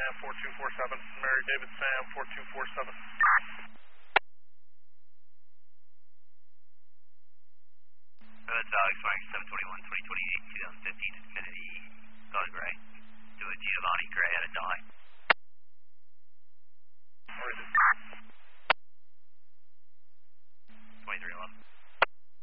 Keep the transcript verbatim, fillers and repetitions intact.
Sam four two four seven. Mary David Sam four two four seven. That's Alex Mike seven twenty-one, twenty twenty-eight, twenty fifteen, Infinity, Golly Gray. Do a Giovanni Gray at a dawn.